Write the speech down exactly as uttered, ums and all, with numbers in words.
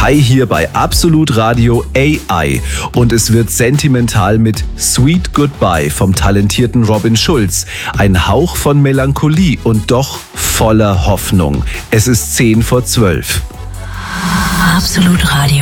zwei hier bei Absolut Radio A I. Und es wird sentimental mit Sweet Goodbye vom talentierten Robin Schulz. Ein Hauch von Melancholie und doch voller Hoffnung. Es ist zehn vor zwölf. Absolut Radio.